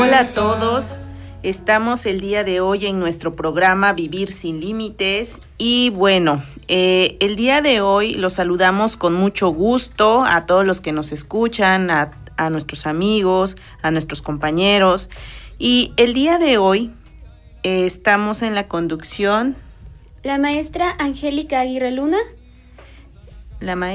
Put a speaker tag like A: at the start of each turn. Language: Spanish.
A: Hola a todos, estamos el día de hoy en nuestro programa Vivir sin Límites y bueno, el día de hoy los saludamos con mucho gusto a todos los que nos escuchan, a nuestros amigos, a nuestros compañeros y el día de hoy estamos en la conducción
B: la maestra Angélica Aguirre Luna,
A: la maestra